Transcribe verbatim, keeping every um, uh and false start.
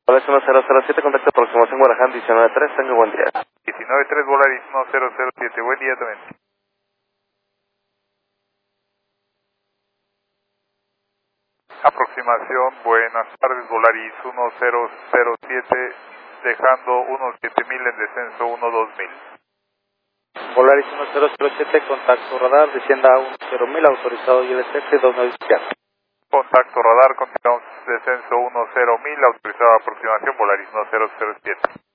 Volaris uno cero cero siete, contacto aproximación Guaraján diecinueve tres, tenga buen día. diecinueve tres, Volaris uno cero cero siete, buen día también. Aproximación, buenas tardes, Volaris uno cero cero siete, dejando unos siete mil en descenso uno dos mil. Volaris uno cero cero siete, contacto radar, descienda a uno cero mil, autorizado I L S F dos nueve siete. Contacto radar, continuamos descenso uno cero mil, autorizado aproximación, Volaris uno cero cero siete.